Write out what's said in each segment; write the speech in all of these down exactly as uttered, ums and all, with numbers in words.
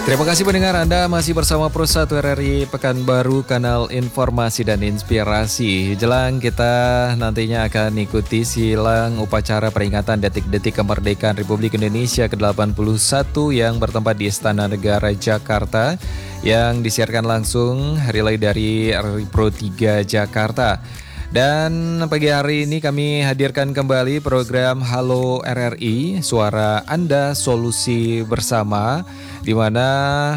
Terima kasih pendengar, Anda masih bersama Pro satu R R I Pekanbaru, kanal informasi dan inspirasi. Jelang kita nantinya akan ikuti silang upacara peringatan detik-detik kemerdekaan Republik Indonesia ke delapan puluh satu yang bertempat di Istana Negara Jakarta, yang disiarkan langsung relay dari R R I Pro tiga Jakarta. Dan pagi hari ini kami hadirkan kembali program Halo R R I, suara Anda solusi bersama, di mana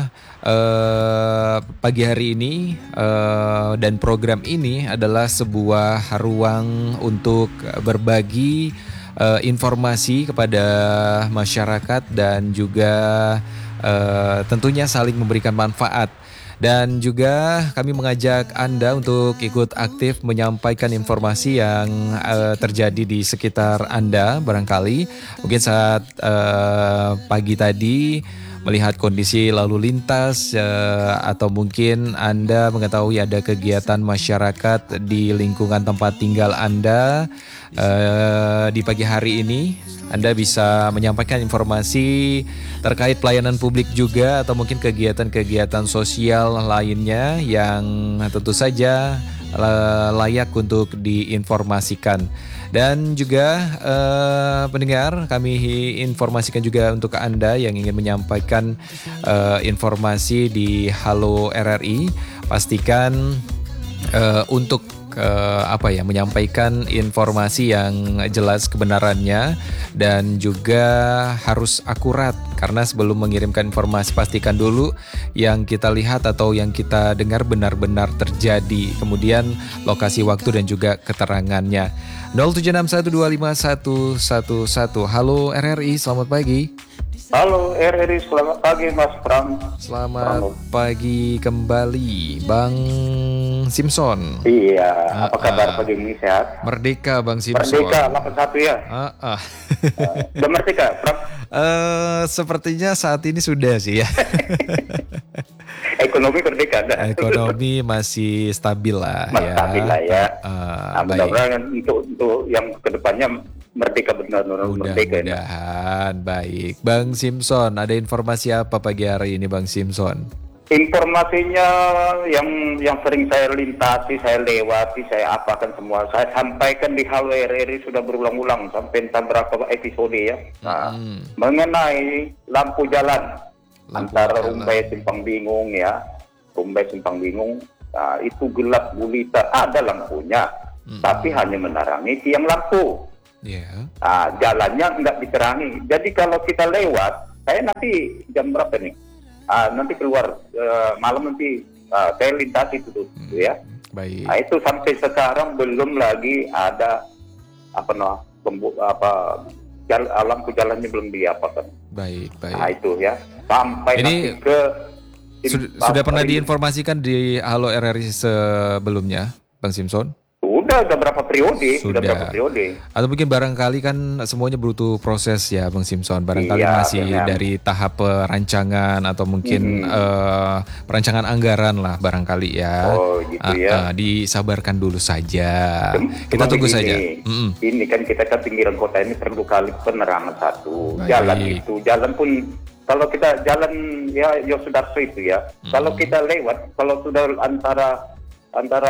eh, pagi hari ini eh, dan program ini adalah sebuah ruang untuk berbagi eh, informasi kepada masyarakat dan juga eh, tentunya saling memberikan manfaat. Dan juga kami mengajak Anda untuk ikut aktif menyampaikan informasi yang uh, terjadi di sekitar Anda barangkali. Mungkin saat uh, pagi tadi melihat kondisi lalu lintas uh, atau mungkin Anda mengetahui ada kegiatan masyarakat di lingkungan tempat tinggal Anda. Uh, di pagi hari ini Anda bisa menyampaikan informasi terkait pelayanan publik juga, atau mungkin kegiatan-kegiatan sosial lainnya yang tentu saja layak untuk diinformasikan. Dan juga eh, pendengar, kami informasikan juga untuk Anda yang ingin menyampaikan eh, informasi di Halo R R I, pastikan eh, untuk Uh, apa ya menyampaikan informasi yang jelas kebenarannya dan juga harus akurat, karena sebelum mengirimkan informasi pastikan dulu yang kita lihat atau yang kita dengar benar-benar terjadi, kemudian lokasi, waktu dan juga keterangannya. nol tujuh enam satu dua lima satu satu satu. Halo R R I, selamat pagi. Halo R R I, selamat pagi Mas Pram. Selamat Halo. Pagi kembali Bang Simpson. Iya, ah, apa kabar ah. pagi ini, sehat? Merdeka Bang Simpson. Merdeka delapan satu ya. Ah, ah. Udah merdeka, Pram? Uh, sepertinya saat ini sudah sih ya. Ekonomi merdeka dah. Ekonomi masih stabil lah masih ya. Stabil lah ya. Uh, nah, mudah-mudahan untuk untuk yang kedepannya merdeka benar-benar merdeka. Mudah-mudahan baik. Bang Simpson, ada informasi apa pagi hari ini Bang Simpson? Informasinya yang yang sering saya lintasi, saya lewati, saya apakan semua, saya sampaikan di Halo R R I sudah berulang-ulang sampai entah berapa episode ya. Nah, hmm. mengenai lampu jalan lampu antara jalan. Rumbai Simpang Bingung ya, Rumbai Simpang Bingung, nah, itu gelap gulita, ada lampunya, hmm. tapi hanya menerangi tiang lampu. Yeah. Nah, jalannya nggak diterangi. Jadi kalau kita lewat, saya nanti jam berapa nih? Uh, nanti keluar uh, malam nanti uh, saya lintasi itu tuh hmm. ya. Baik. Nah, itu sampai sekarang belum lagi ada apa noh pembu- apa jal- lampu jalannya belum diapakan. Baik, baik. Nah, itu ya. Sampai ini nanti ke sudah, sudah pernah diinformasikan di Halo R R I sebelumnya, Bang Simpson? Sudah, sudah berapa periode, sudah. sudah berapa periode. Atau mungkin barangkali kan semuanya butuh proses ya Bang Simpson. Barangkali iya, masih benar. Dari tahap perancangan atau mungkin hmm. uh, perancangan anggaran lah barangkali ya. Oh gitu uh, ya. Uh, disabarkan dulu saja. Cuma, kita tunggu ini, saja. Mm-mm. Ini kan kita kan pinggiran kota ini perlu kali penerangan satu. Baik. Jalan itu, jalan pun kalau kita jalan ya Yosudarso itu ya. Hmm. Kalau kita lewat, kalau sudah antara antara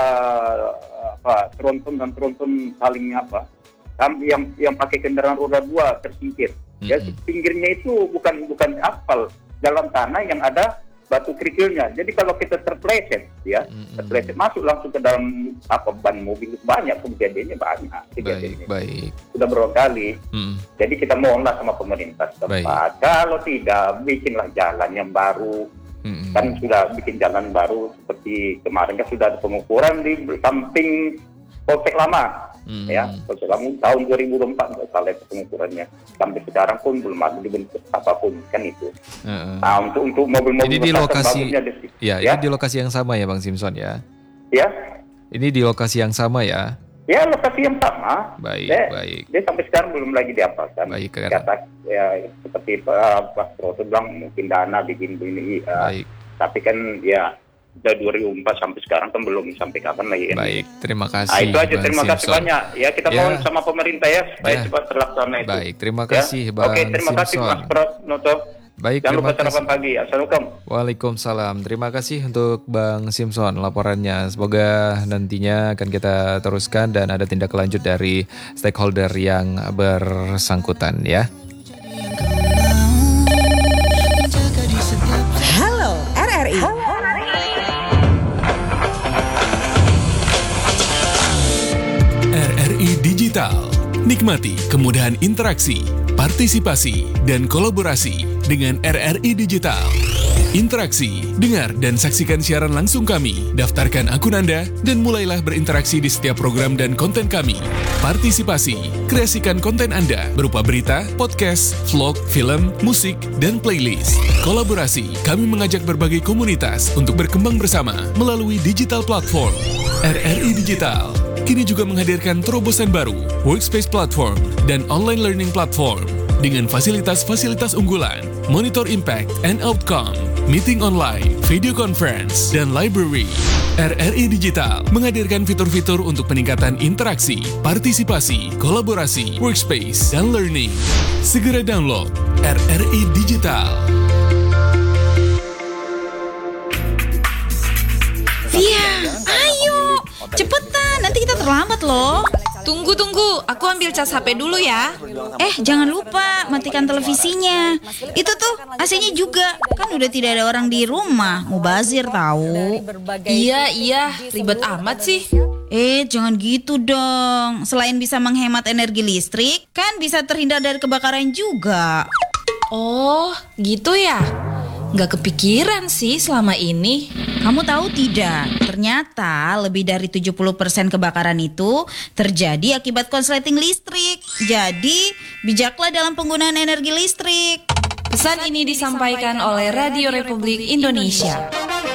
apa tronton dan tronton saling apa yang yang pakai kendaraan roda dua tersingkir. Mm-hmm. Ya pinggirnya itu bukan bukan aspal, jalan tanah yang ada batu kerikilnya. Jadi kalau kita terpleset ya, mm-hmm. terpleset masuk langsung ke dalam apa ban mobil, banyak kejadiannya banyak. Baik, baik. Sudah beberapa kali. Mm-hmm. Jadi kita mohonlah sama pemerintah setempat. Kalau tidak, bikinlah jalan yang baru. Hmm. Kan sudah bikin jalan baru seperti kemarin kan sudah ada pengukuran di samping Polsek Lama, hmm. ya Polsek Lama tahun dua ribu empat nggak salah pengukurannya, sampai sekarang pun belum ada dibentuk apapun kan itu. Hmm. Nah untuk untuk mobil-mobil ini di lokasi, ya, ya, ya ini di lokasi yang sama ya Bang Simpson ya? Ya. Ini di lokasi yang sama ya? Ya lokasi yang sama. Baik, dia, baik. Dia sampai sekarang belum lagi diapakan. Baik, kata ya seperti uh, Pak Proto bilang mungkin dana bikin ini. Uh, baik. Tapi kan ya dari dua ribu empat sampai sekarang kan belum sampai kapan lagi. Baik, terima kasih. Nah, itu aja, Bang terima Simpson. kasih banyak. Ya kita ya. mohon sama pemerintah ya supaya ya. cepat terlaksana itu. Baik, terima kasih ya. Bang Oke, terima Simpson. kasih Mas Proto. Baik, Jangan lupa terima kasih. sarapan pagi. Assalamualaikum. Waalaikumsalam. Terima kasih untuk Bang Simpson laporannya. Semoga nantinya akan kita teruskan dan ada tindak lanjut dari stakeholder yang bersangkutan ya. Halo R R I. R R I Digital. Nikmati kemudahan interaksi, partisipasi, dan kolaborasi dengan R R I Digital. Interaksi, dengar dan saksikan siaran langsung kami, daftarkan akun Anda, dan mulailah berinteraksi di setiap program dan konten kami. Partisipasi, kreasikan konten Anda berupa berita, podcast, vlog, film, musik, dan playlist. Kolaborasi, kami mengajak berbagai komunitas untuk berkembang bersama melalui digital platform. R R I Digital kini juga menghadirkan terobosan baru, workspace platform, dan online learning platform dengan fasilitas-fasilitas unggulan, monitor impact and outcome, meeting online, video conference, dan library. R R I Digital menghadirkan fitur-fitur untuk peningkatan interaksi, partisipasi, kolaborasi, workspace, dan learning. Segera download R R I Digital. Via, ayo, cepetan, nanti kita terlambat loh. Tunggu, tunggu, aku ambil cas H P dulu ya. Eh, jangan lupa matikan televisinya. Itu tuh A C-nya juga, kan udah tidak ada orang di rumah. Mubazir tahu. Iya, iya, ribet amat sih. Eh, jangan gitu dong. Selain bisa menghemat energi listrik, kan bisa terhindar dari kebakaran juga. Oh, gitu ya? Nggak kepikiran sih selama ini. Kamu tahu tidak, ternyata lebih dari tujuh puluh persen kebakaran itu terjadi akibat konsleting listrik. Jadi, bijaklah dalam penggunaan energi listrik. Pesan ini disampaikan oleh Radio Republik Indonesia.